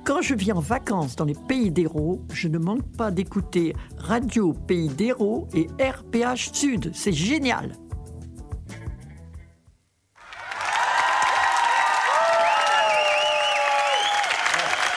Quand je vis en vacances dans les pays d'Hérault, je ne manque pas d'écouter Radio Pays d'Hérault et RPH Sud. C'est génial!